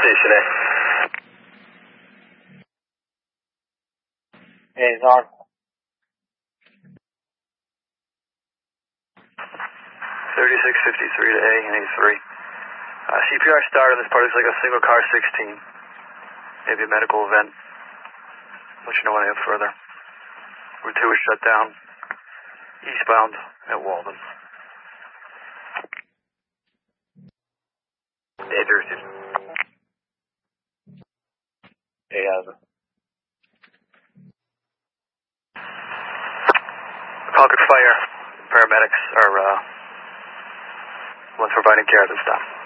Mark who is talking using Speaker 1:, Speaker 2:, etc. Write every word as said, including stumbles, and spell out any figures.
Speaker 1: Station A.
Speaker 2: Hey, it's on.
Speaker 1: thirty-six fifty-three to A and A three. Uh, C P R started. This part is like a single car sixteen. Maybe a medical event. Let you know when I have further. Route two is shut down. Eastbound at Walden. Andrews.
Speaker 2: Hey, how's it?
Speaker 1: Concord Fire. Paramedics are uh, ones providing care at this time.